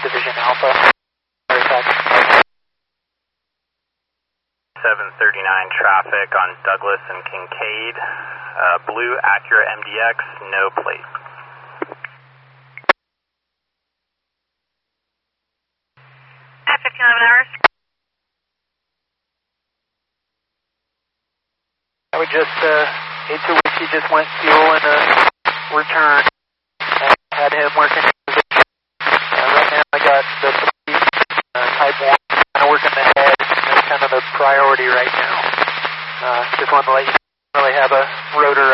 Division Alpha. 739 traffic on Douglas and Kincaid. Blue Acura MDX, no plate. At 1511 hours. I would just, 82 just went fuel and return. Had him working. Right now I got the Type 1 kind of working the head. That's kind of the priority right now. Just wanted to let you really have a rotor